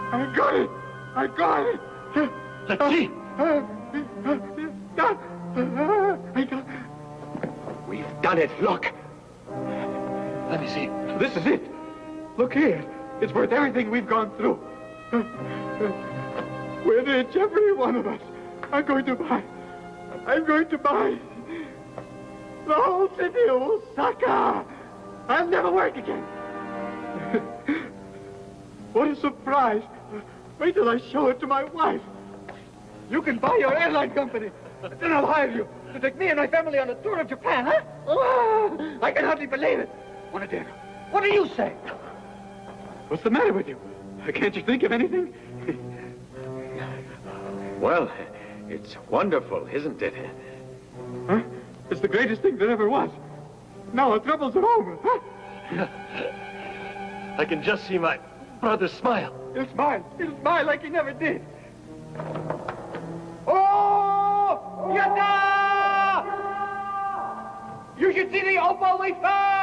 I got it! I got it! Let's see. I got it. We've done it. Look. Let me see. This is it. Look here. It's worth everything we've gone through. We're rich, every one of us. I'm going to buy the whole city of Osaka. I'll never work again. What a surprise. Wait till I show it to my wife. You can buy your airline company. Then I'll hire you to take me and my family on a tour of Japan, huh? Oh, I can hardly believe it. Monadero, what do you say? What's the matter with you? Can't you think of anything? Well, it's wonderful, isn't it? Huh? It's the greatest thing that ever was. Now our troubles are over, huh? I can just see my brother smile. He'll smile like he never did. Oh! Yatta! You should see the opal we found!